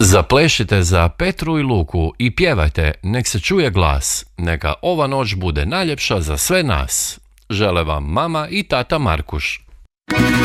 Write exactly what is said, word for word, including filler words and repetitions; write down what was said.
Zaplešite za Petru i Luku i pjevajte, nek se čuje glas. Neka ova noć bude najljepša za sve nas. Žele vam mama i tata Markuš.